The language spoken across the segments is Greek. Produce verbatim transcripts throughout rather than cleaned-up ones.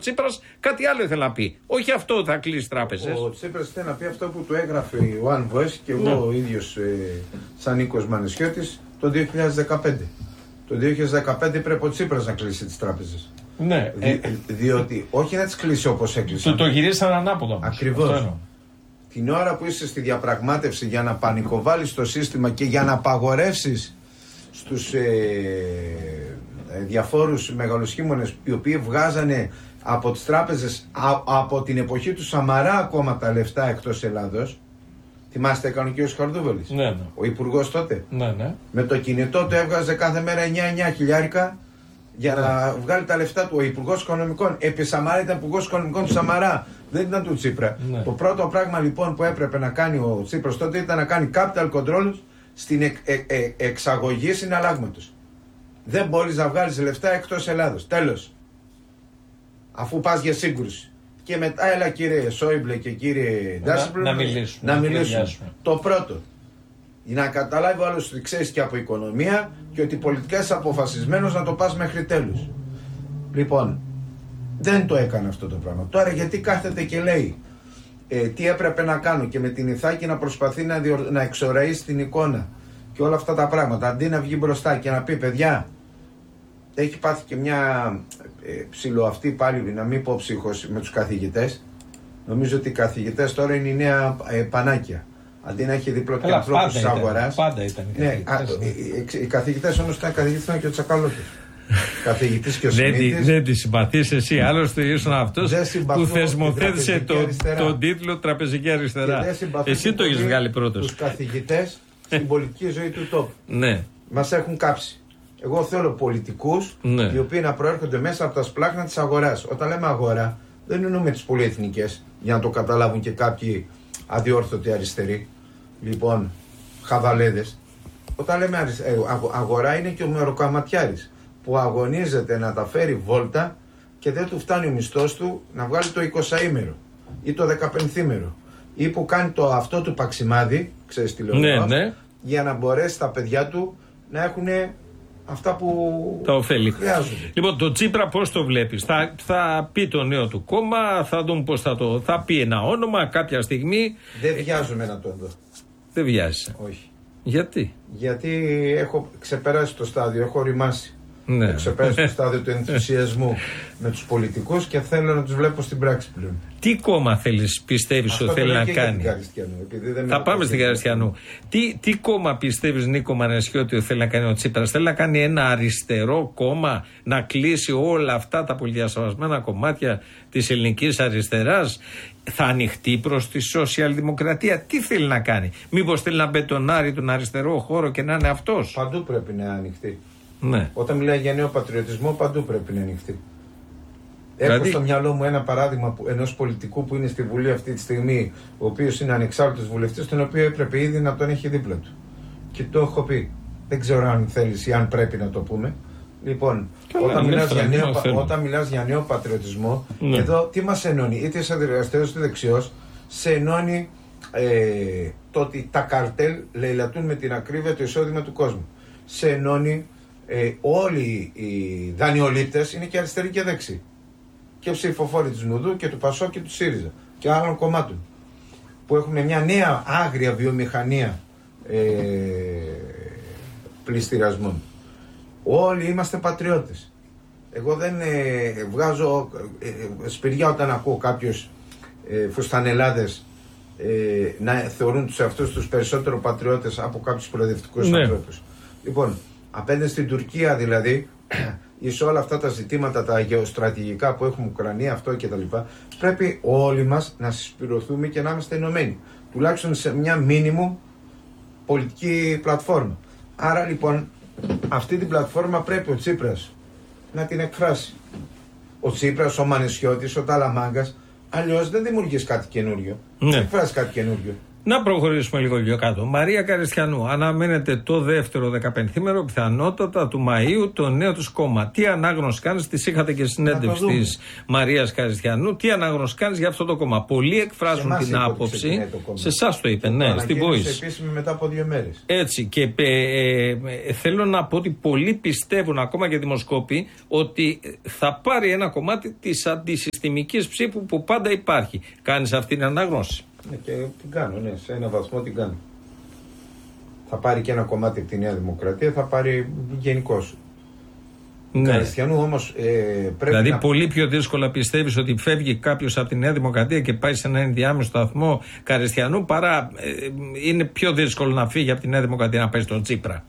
Τσίπρας κάτι άλλο ήθελε να πει. Όχι αυτό θα κλείσει τράπεζες. Ο Τσίπρας ήθελε να πει αυτό που του έγραφε ο One Voice και εγώ ναι. ο ίδιος ε, σαν Νίκος Μανεσιώτης το δύο χιλιάδες δεκαπέντε. Το δύο χιλιάδες δεκαπέντε πρέπει ο Τσίπρας να κλείσει τις τράπεζες. Ναι. Δι, ε, διότι όχι να τις κλείσει όπως έκλεισαν. Το, το γυρίσαν ανάποδα. Ακριβώς. Την ώρα που είσαι στη διαπραγμάτευση για να πανικοβάλεις το σύστημα και για να απαγορεύσεις στους ε, ε, διαφόρους μεγαλοσχήμονες οι οποίοι βγάζανε από τις τράπεζες α, από την εποχή του Σαμαρά ακόμα τα λεφτά εκτός Ελλάδος. Θυμάστε, έκανε ο κ. Χαρδούβελης, ναι, ναι. ο υπουργός τότε. Ναι, ναι. Με το κινητό του έβγαζε κάθε μέρα εννιά εννιά χιλιάρικα για να βγάλει τα λεφτά του. Ο υπουργός οικονομικών, επί Σαμαρά ήταν υπουργός οικονομικών του Σαμαρά, δεν ήταν του Τσίπρα. Ναι. Το πρώτο πράγμα λοιπόν που έπρεπε να κάνει ο Τσίπρας τότε ήταν να κάνει capital control στην εκ, ε, ε, εξαγωγή συναλλάγματος. Δεν μπορείς να βγάλεις λεφτά εκτός Ελλάδος. Τέλος. Αφού πας για σύγκρουση. Και μετά έλα κύριε Σόιμπλε και κύριε Ντάσιμπλε να, να μιλήσουμε. Να μιλήσουμε. Το πρώτο. Για να καταλάβει ο άλλος ότι ξέρεις και από οικονομία και ότι πολιτικά είσαι αποφασισμένος να το πας μέχρι τέλους. Λοιπόν, δεν το έκανε αυτό το πράγμα. Τώρα γιατί κάθεται και λέει ε, τι έπρεπε να κάνω και με την Ιθάκη να προσπαθεί να, διορ... να εξοραίσει την εικόνα και όλα αυτά τα πράγματα, αντί να βγει μπροστά και να πει παιδιά, έχει πάθει και μια ε, ψηλό αυτή πάλι, να μην πω ψύχωση με τους καθηγητές. Νομίζω ότι οι καθηγητές τώρα είναι η νέα ε, πανάκια. Αντί να έχει δίπλα και ανθρώπους της αγοράς. Πάντα ήταν οι καθηγητές. Ναι, ναι. Οι, οι καθηγητές όμως ήταν καθηγητές και ο Τσακαλώτης. Καθηγητής και ο Σιμίτης. Δεν τη συμπαθείς εσύ, άλλωστε ήσουν αυτός που θεσμοθέτησε τον το τίτλο Τραπεζική Αριστερά. Εσύ το έχεις βγάλει πρώτος. Τους καθηγητές στην πολιτική ζωή του τόπου. Ναι. Μας έχουν κάψει. Εγώ θέλω πολιτικούς ναι. οι οποίοι να προέρχονται μέσα από τα σπλάχνα της αγοράς. Όταν λέμε αγορά, δεν εννοούμε τις πολυεθνικές, για να το καταλάβουν και κάποιοι αδιόρθωτοι αριστεροί. Λοιπόν, χαβαλέδες. Όταν λέμε αγορά, είναι και ο μεροκαματιάρης που αγωνίζεται να τα φέρει βόλτα και δεν του φτάνει ο μισθός του να βγάλει το εικοσαήμερο ή το δεκαπενθήμερο ή που κάνει το αυτό του παξιμάδι, ξέρεις τι λέω, ναι, ναι. για να μπορέσει τα παιδιά του να έχουν αυτά που τα ωφέλη χρειάζονται. Λοιπόν, το Τσίπρα πώς το βλέπεις? Θα, θα πει το νέο του κόμμα, θα δούμε πώς θα το... Θα πει ένα όνομα κάποια στιγμή. Δεν βιάζομαι να το δω. Δεν βιάζεσαι? Όχι. Γιατί? Γιατί έχω ξεπεράσει το στάδιο, έχω ρημάσει. Ναι. Έχω ξεπεράσει το στάδιο του ενθουσιασμού με τους πολιτικούς και θέλω να τους βλέπω στην πράξη πλέον. Τι κόμμα θέλεις, πιστεύεις ότι θέλει να κάνει? Θα πάμε στην Καριστιανού. Τι, τι κόμμα πιστεύεις, Νίκο Μανεσιώτη, ότι θέλει να κάνει ο Τσίπρας? Θέλει να κάνει ένα αριστερό κόμμα, να κλείσει όλα αυτά τα πολυδιασπασμένα κομμάτια της ελληνικής αριστεράς? Θα ανοιχτεί προς τη σοσιαλδημοκρατία? Τι θέλει να κάνει? Μήπως θέλει να μπετονάρει τον αριστερό χώρο και να είναι αυτός? Παντού πρέπει να ανοιχτεί. Ναι. Όταν μιλάει για νέο πατριωτισμό, παντού πρέπει να ανοιχτεί. Δηλαδή... Έχω στο μυαλό μου ένα παράδειγμα ενός πολιτικού που είναι στη Βουλή αυτή τη στιγμή, ο οποίος είναι ανεξάρτητος βουλευτής, τον οποίο έπρεπε ήδη να τον έχει δίπλα του. Και το έχω πει. Δεν ξέρω αν θέλεις ή αν πρέπει να το πούμε. Λοιπόν, Καλά, όταν, μιλάς για νέο, όταν μιλάς για νέο πατριωτισμό, ναι. εδώ τι μας ενώνει? Είτε είσαι αριστερός είτε δεξιός, σε ενώνει ε, το ότι τα καρτέλ λαιλατούν με την ακρίβεια το εισόδημα του κόσμου. Σε ενώνει ε, όλοι οι δανειολήπτες είναι και αριστεροί και δεξιοί. Και ψηφοφόροι της Νουδού και του Πασό και του ΣΥΡΙΖΑ και άλλων κομμάτων που έχουν μια νέα άγρια βιομηχανία ε, πληστηριασμών. Όλοι είμαστε πατριώτες. Εγώ δεν ε, βγάζω ε, σπηριά όταν ακούω κάποιους ε, φουστανελάδες ε, να θεωρούν τους εαυτούς τους περισσότερο πατριώτες από κάποιους προοδευτικούς ναι. ανθρώπους. Λοιπόν, απέναντι στην Τουρκία δηλαδή ή σε όλα αυτά τα ζητήματα τα γεωστρατηγικά που έχουμε Ουκρανία, αυτό και τα λοιπά, πρέπει όλοι μας να συσπηρωθούμε και να είμαστε ενωμένοι. Τουλάχιστον σε μια μίνιμουμ πολιτική πλατφόρμα. Άρα λοιπόν αυτή την πλατφόρμα πρέπει ο Τσίπρας να την εκφράσει. Ο Τσίπρας, ο Μανεσιώτης, ο Ταλαμάγκας, αλλιώς δεν δημιουργείς κάτι καινούριο. Ναι. Δεν εκφράσει κάτι καινούριο. Να προχωρήσουμε λίγο πιο κάτω. Μαρία Καριστιανού. Αναμένεται το δεύτερο δεκαπενθήμερο, πιθανότατα του Μαΐου, το νέο του κόμμα. Τι ανάγνωση κάνει, τη είχατε και συνέντευξη τη Μαρία Καριστιανού. Τι ανάγνωση κάνει για αυτό το κόμμα. Πολλοί εκφράζουν την άποψη. Σε εσά το είπε, ναι, στην Voice. Επίσημη μετά από δύο μέρες. Έτσι. Και ε, ε, θέλω να πω ότι πολλοί πιστεύουν, ακόμα και δημοσκόποι, ότι θα πάρει ένα κομμάτι τη αντισυστημική ψήφου που πάντα υπάρχει. Κάνει αυτή την ανάγνωση. Ναι, και την κάνω, ναι, σε ένα βαθμό την κάνω. Θα πάρει και ένα κομμάτι από τη Νέα Δημοκρατία, θα πάρει γενικώς. Ναι. Καριστιανού όμως ε, πρέπει δηλαδή να... πολύ πιο δύσκολα πιστεύεις ότι φεύγει κάποιος από τη Νέα Δημοκρατία και πάει σε ένα ενδιάμεσο σταθμό Καριστιανού, παρά ε, είναι πιο δύσκολο να φύγει από τη Νέα Δημοκρατία να πάει στον Τσίπρα.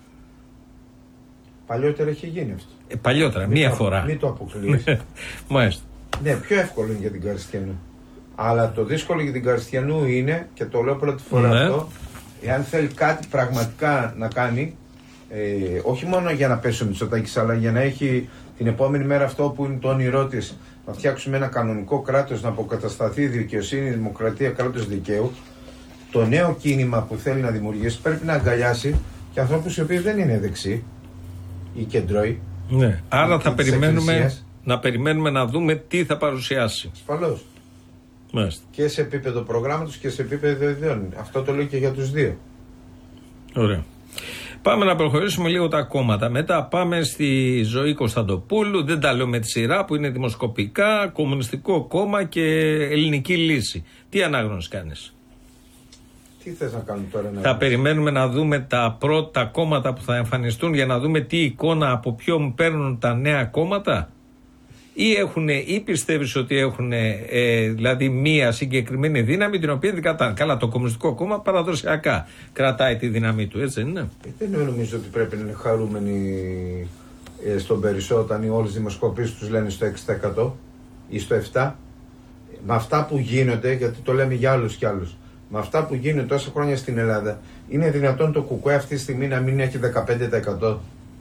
Παλιότερα είχε γίνει αυτό. Ε, παλιότερα, μην μία το, φορά. Μην το αποκλείεις. Μάλιστα. Ναι, πιο εύκολο είναι για την Καριστιανού. Αλλά το δύσκολο για την Καριστιανού είναι, και το λέω πρώτη φορά ναι. αυτό, εάν θέλει κάτι πραγματικά να κάνει, ε, όχι μόνο για να πέσει ο Μητσοτάκης, αλλά για να έχει την επόμενη μέρα αυτό που είναι το όνειρό της, να φτιάξουμε ένα κανονικό κράτος, να αποκατασταθεί η δικαιοσύνη, η δημοκρατία, κράτος δικαίου, το νέο κίνημα που θέλει να δημιουργήσει πρέπει να αγκαλιάσει και ανθρώπους οι οποίοι δεν είναι δεξιοί ή κεντρώοι. Ναι. Άρα θα περιμένουμε να, περιμένουμε να δούμε τι θα παρουσιάσει. Ασφαλώς. Μάλιστα. Και σε επίπεδο προγράμματος και σε επίπεδο ιδεών. Αυτό το λέω και για τους δύο. Ωραία. Πάμε να προχωρήσουμε λίγο τα κόμματα. Μετά πάμε στη Ζωή Κωνσταντοπούλου. Δεν τα λέω με τη σειρά που είναι δημοσκοπικά, Κομμουνιστικό Κόμμα και Ελληνική Λύση. Τι ανάγνωση κάνεις? Τι θες να κάνουμε τώρα? Να θα δεις. Περιμένουμε να δούμε τα πρώτα κόμματα που θα εμφανιστούν για να δούμε τι εικόνα από ποιον παίρνουν τα νέα κόμματα. Ή, έχουν, ή πιστεύεις ότι έχουν ε, δηλαδή μία συγκεκριμένη δύναμη την οποία δεν κρατάνε. Καλά, το Κομμουνιστικό Κόμμα παραδοσιακά κρατάει τη δύναμή του, έτσι δεν είναι? Ε, δεν νομίζω ότι πρέπει να είναι χαρούμενοι ε, στον περισσότερο όταν οι όλες οι δημοσκοπήσεις τους λένε στο έξι τοις εκατό ή στο επτά τοις εκατό. Με αυτά που γίνονται, γιατί το λέμε για άλλους κι άλλους, με αυτά που γίνονται τόσα χρόνια στην Ελλάδα, είναι δυνατόν το ΚΚΕ αυτή τη στιγμή να μην έχει δεκαπέντε τοις εκατό?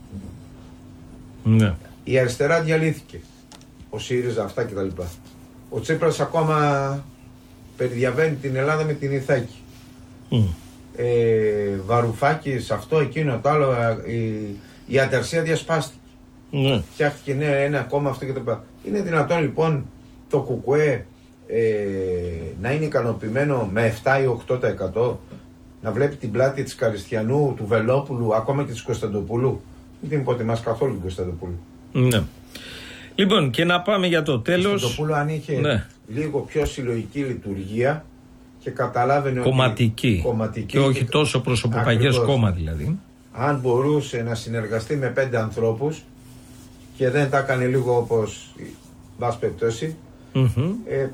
Ναι. Η αριστερά διαλύθηκε. Ο ΣΥΡΙΖΑ, αυτά κτλ. Ο Τσίπρας ακόμα περιδιαβαίνει την Ελλάδα με την Ιθάκη. Mm. Ε, Βαρουφάκης, αυτό, εκείνο, το άλλο. Η, η Αντερσία διασπάστηκε. Mm. Φτιάχτηκε ναι, ένα κόμμα, αυτό κτλ. Είναι δυνατόν λοιπόν το ΚΚΕ ε, να είναι ικανοποιημένο με επτά ή οκτώ τοις εκατό, να βλέπει την πλάτη της Καριστιανού, του Βελόπουλου, ακόμα και της Κωνσταντοπούλου? Δεν την υποτιμάς καθόλου την Κωνσταντοπούλου. Ναι. Λοιπόν, και να πάμε για το τέλος. Κωνσταντοπούλου, αν είχε ναι. λίγο πιο συλλογική λειτουργία και καταλάβαινε κομματική, ότι κομματική και όχι τόσο προσωποπαγές κόμμα δηλαδή. Αν μπορούσε να συνεργαστεί με πέντε ανθρώπους και δεν τα έκανε λίγο όπως βάση περιπτώσει, mm-hmm. ε,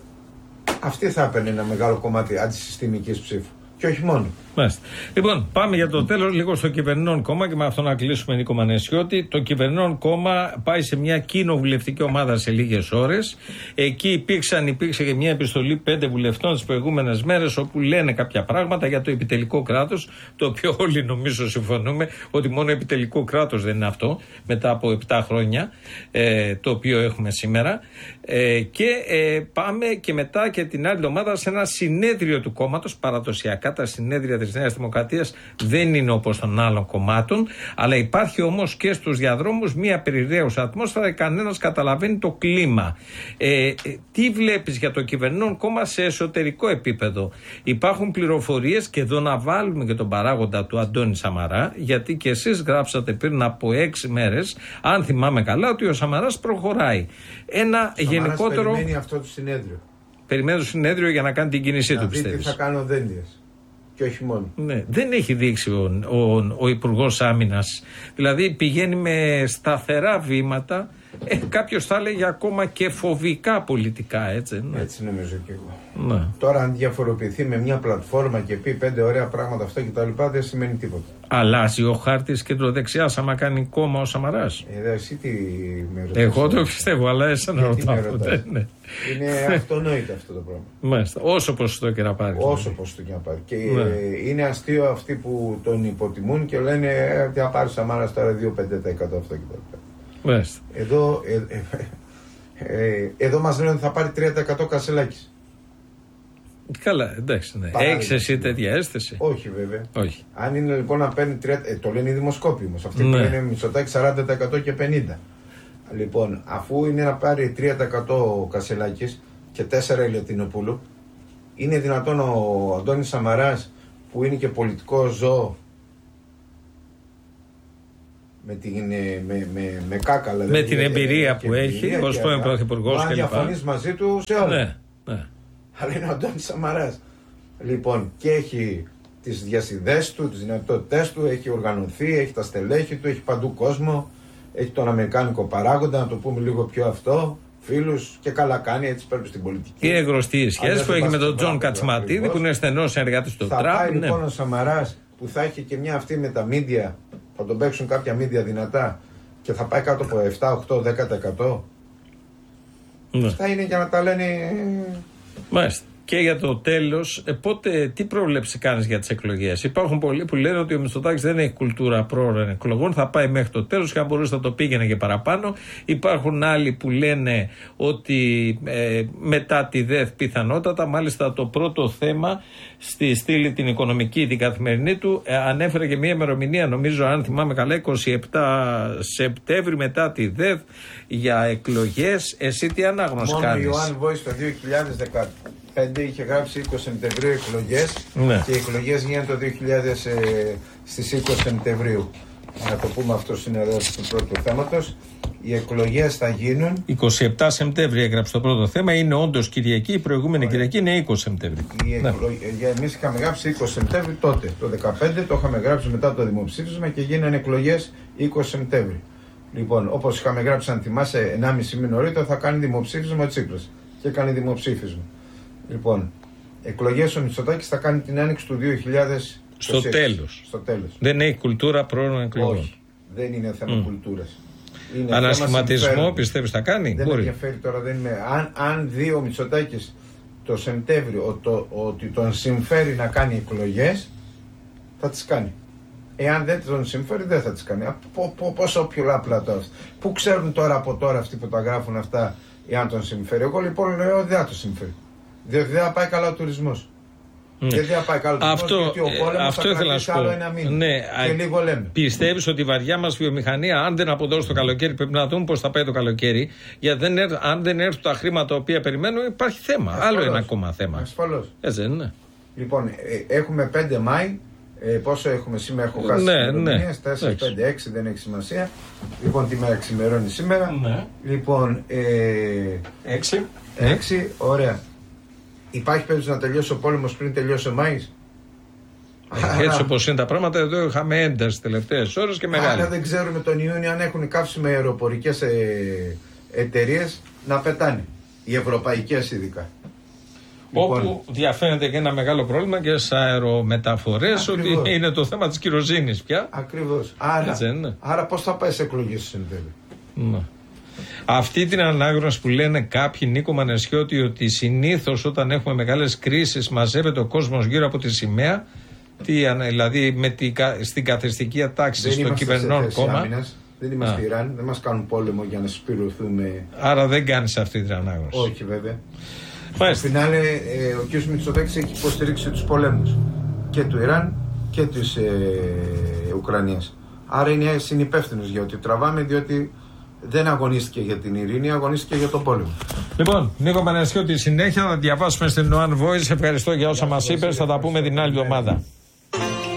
αυτή θα έπαιρνε ένα μεγάλο κομμάτι αντισυστημικής ψήφου. Και όχι μόνο. Μάλιστα. Λοιπόν, πάμε για το τέλος λίγο στο κυβερνών κόμμα και με αυτό να κλείσουμε, Νίκο Μανεσιώτη. Το κυβερνών κόμμα πάει σε μια κοινοβουλευτική ομάδα σε λίγες ώρες. Εκεί υπήρξαν, υπήρξε και μια επιστολή πέντε βουλευτών τις προηγούμενες μέρες όπου λένε κάποια πράγματα για το επιτελικό κράτος, το οποίο όλοι νομίζω συμφωνούμε ότι μόνο επιτελικό κράτος δεν είναι αυτό μετά από επτά χρόνια ε, το οποίο έχουμε σήμερα. Ε, και ε, πάμε και μετά και την άλλη εβδομάδα σε ένα συνέδριο του κόμματος. Παραδοσιακά τα συνέδρια της Νέας Δημοκρατίας δεν είναι όπως των άλλων κομμάτων, αλλά υπάρχει όμως και στους διαδρόμους μια περιραίουσα ατμόσφαιρα, κανένας καταλαβαίνει το κλίμα. Ε, τι βλέπεις για το κυβερνών κόμμα σε εσωτερικό επίπεδο? Υπάρχουν πληροφορίες, και εδώ να βάλουμε και τον παράγοντα του Αντώνη Σαμαρά, γιατί και εσείς γράψατε πριν από έξι μέρες, αν θυμάμαι καλά, ότι ο Σαμαράς προχωράει. Ένα ο γενικότερο. Περιμένει αυτό το συνέδριο. Περιμένει το συνέδριο για να κάνει την κίνησή να του, δει πιστεύεις? Τι θα κάνει ο Δένδιας. Και όχι μόνο. Ναι, δεν έχει δείξει ο, ο, ο Υπουργός Άμυνας. Δηλαδή πηγαίνει με σταθερά βήματα. Ε, κάποιος θα έλεγε ακόμα και φοβικά πολιτικά, έτσι. Ναι. Έτσι νομίζω και εγώ. Ναι. Τώρα, αν διαφοροποιηθεί με μια πλατφόρμα και πει πέντε ωραία πράγματα αυτά και τα λοιπά, δεν σημαίνει τίποτα. Αλλάζει ο χάρτης κεντροδεξιάς άμα κάνει κόμμα ο Σαμαράς? Ε, εσύ τι με ρωτάς? Εγώ το πιστεύω, αλλά εσένα να ρωτάω. Ναι. Είναι αυτονόητο αυτό το πράγμα. Μάλιστα. Όσο ποσοστό και να πάρει. Όσο ποσοστό και να πάρει. Και ναι. ε, είναι αστείο αυτοί που τον υποτιμούν και λένε ότι θα πάρει ο Σαμαράς τώρα δύο με πέντε τοις εκατό αυτό και τα λοιπά. Μάλιστα. Εδώ, ε, ε, ε, εδώ μας λένε ότι θα πάρει τρία τοις εκατό Κασελάκης. Καλά, εντάξει. Ναι. Έχεις εσύ τέτοια αίσθηση? Όχι, βέβαια. Όχι. Αν είναι λοιπόν να παίρνει τριάντα. Ε, το λένε οι δημοσκόποι όμως. Αυτοί ναι. που λένε Μητσοτάκη σαράντα τοις εκατό και πενήντα τοις εκατό. Λοιπόν, αφού είναι να πάρει τρία τοις εκατό ο Κασελάκης και τέσσερα η Λετινοπούλου, είναι δυνατόν ο Αντώνης Σαμαράς, που είναι και πολιτικό ζώο, με, την, με, με, με κάκαλα, με την εμπειρία που έχει ως πρώην πρωθυπουργός και λοιπά, να διαφωνείς μαζί του σε όλα. Ναι, ναι. Αλλά είναι ο Αντώνης Σαμαράς. Λοιπόν, και έχει τις διασυνδέσεις του, τις δυνατότητές του, έχει οργανωθεί, έχει τα στελέχη του, έχει παντού κόσμο, έχει τον αμερικάνικο παράγοντα, να το πούμε λίγο πιο αυτό, φίλους, και καλά κάνει, έτσι πρέπει στην πολιτική. Και γνωστή σχέση που έχει με τον Τζον Κατσματίδη, που είναι στενός συνεργάτης του Τραμπ. Θα πάει ναι. λοιπόν ο Σαμαράς, που θα έχει και μια αυτή με τα μίντια, θα τον παίξουν κάποια μίντια δυνατά και θα πάει κάτω από επτά, οκτώ, δέκα τοις εκατό. Ναι. Αυτά είναι για να τα λένε. Μάλιστα. Και για το τέλος, ε, πότε, τι πρόβλεψη κάνεις για τις εκλογές? Υπάρχουν πολλοί που λένε ότι ο Μητσοτάκης δεν έχει κουλτούρα πρόωρων εκλογών, θα πάει μέχρι το τέλος και αν μπορούσε θα το πήγαινε και παραπάνω. Υπάρχουν άλλοι που λένε ότι ε, μετά τη ΔΕΘ πιθανότατα, μάλιστα το πρώτο θέμα στη στήλη την οικονομική, την καθημερινή του, ε, ανέφερε και μια ημερομηνία, νομίζω αν θυμάμαι καλά, είκοσι επτά Σεπτέμβρη μετά τη ΔΕΘ για εκλογές. Εσύ τι ανάγνωση κάνεις? Μόνο Ιωάννη Βόης το δύο χιλιάδες δεκαπέντε είχε γράψει είκοσι Σεπτεμβρίου εκλογές, ναι. και οι εκλογές γίνανε το δύο χιλιάδες ε, στις είκοσι Σεπτεμβρίου. Να το πούμε, αυτό είναι εδώ στο πρώτο θέματος. Οι εκλογές θα γίνουν. είκοσι επτά Σεπτέμβρη έγραψε το πρώτο θέμα. Είναι όντως Κυριακή. Η προηγούμενη Ωραία. Κυριακή είναι είκοσι Σεπτέμβρη. Ναι. Εμείς είχαμε γράψει είκοσι Σεπτέμβρη τότε. Το δεκαπέντε το είχαμε γράψει μετά το δημοψήφισμα και γίνανε εκλογές είκοσι Σεπτέμβρη. Λοιπόν, όπως είχαμε γράψει, αν θυμάσαι, ενάμιση μήνα νωρίτερα θα κάνει δημοψήφισμα ο Τσίπρας. Και έκανε δημοψήφισμα. Λοιπόν, εκλογές ο Μητσοτάκης θα κάνει την άνοιξη του δύο χιλιάδες είκοσι έξι. Στο τέλος. Στο τέλος. Δεν έχει κουλτούρα πρόωρων εκλογών. Όχι, δεν είναι θέμα mm. κουλτούρας. Ανασχηματισμό πιστεύεις θα κάνει? Δεν μπορεί. ενδιαφέρει τώρα, δεν είναι. Αν, αν δει ο Μητσοτάκης το Σεπτέμβριο το, ότι τον συμφέρει να κάνει εκλογές, θα τις κάνει. Εάν δεν τον συμφέρει, δεν θα τις κάνει. Πο, πο, πόσο πιο απλά το αυτό. Πού ξέρουν τώρα από τώρα αυτοί που τα γράφουν αυτά, εάν τον συμφέρει? Εγώ λοιπόν λέω ότι δεν θα το συμφέρει. Διότι δεν θα πάει καλά ο τουρισμός. Mm. Δεν θα πάει καλά ο τουρισμός, αυτό, γιατί ο πόλεμος θα κρατήσει άλλο ένα μήνα. Ναι, και λίγο λέμε. Πιστεύεις ότι η βαριά μας βιομηχανία, αν δεν αποδώσει το καλοκαίρι, πρέπει να δούμε πώς θα πάει το καλοκαίρι, γιατί δεν έρθ, αν δεν έρθουν τα χρήματα τα οποία περιμένουν, υπάρχει θέμα. Ασφαλώς. Άλλο ένα ακόμα θέμα. Ασφαλώς. Έτσι δεν είναι? Λοιπόν, ε, έχουμε πέντε Μάη. Ε, πόσο έχουμε σήμερα? Έχω χάσει ναι, ναι. τέσσερα, πέντε, έξι, δεν έχει σημασία. Λοιπόν, τι μέρα ξημερώνει σήμερα? Ναι. Λοιπόν, ε, έξι. έξι, ωραία. Υπάρχει περίπτωση να τελειώσει ο πόλεμος πριν τελειώσει ο Μάης? Ε, έτσι όπως είναι τα πράγματα, εδώ είχαμε ένταση τελευταίες ώρες και μεγάλη. Άρα δεν ξέρουμε τον Ιούνιο αν έχουν καύσιμα αεροπορικές ε, εταιρείες να πετάνε. Οι ευρωπαϊκές ειδικά. Όπου λοιπόν, διαφαίνεται και ένα μεγάλο πρόβλημα και στις αερομεταφορές, ότι είναι το θέμα της κυροζήνης πια. Ακριβώς. Άρα, άρα πώς θα πάει σε εκλογές στην τέλει? Αυτή την ανάγνωση που λένε κάποιοι, Νίκο Μανεσιώτη, ότι συνήθως όταν έχουμε μεγάλες κρίσεις μαζεύεται ο κόσμος γύρω από τη σημαία, τι, δηλαδή με τη, στην καθεστική ατάξη στο κυβερνών κόμμα. Άμυνας, δεν είμαστε Ιράν, δεν μας κάνουν πόλεμο για να συσπηρωθούμε. Άρα δεν κάνεις αυτή την ανάγνωση? Όχι βέβαια. Στο φινάλε ε, ο κ. Μητσοτάκης έχει υποστηρίξει τους πολέμους και του Ιράν και της ε, Ουκρανίας. Άρα είναι συνυπεύθυνος για ότι τραβάμε, διότι δεν αγωνίστηκε για την ειρήνη, αγωνίστηκε για τον πόλεμο. Λοιπόν, Νίκο Μανεσιώτη, συνέχεια θα διαβάσουμε στην One Voice. Ευχαριστώ για όσα μας είπες. Θα τα πούμε την άλλη εβδομάδα.